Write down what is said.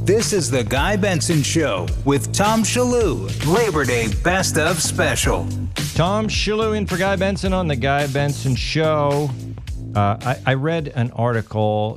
This is the Guy Benson Show with Tom Shalhoub, Labor Day Best of Special. Tom Shalhoub in for Guy Benson on the Guy Benson Show. I read an article